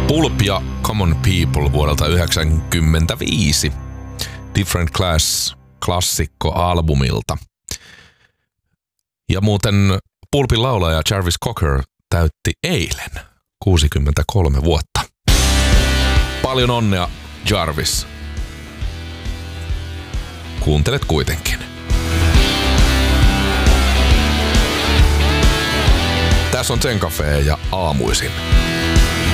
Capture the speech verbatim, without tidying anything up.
Pulp ja Common People vuodelta yhdeksänkymmentäviisi. Different Class -klassikko-albumilta. Ja muuten Pulpin laulaja Jarvis Cocker täytti eilen kuusikymmentäkolme vuotta. Paljon onnea, Jarvis. Kuuntelet kuitenkin. Tässä on Zen Cafe ja aamuisin.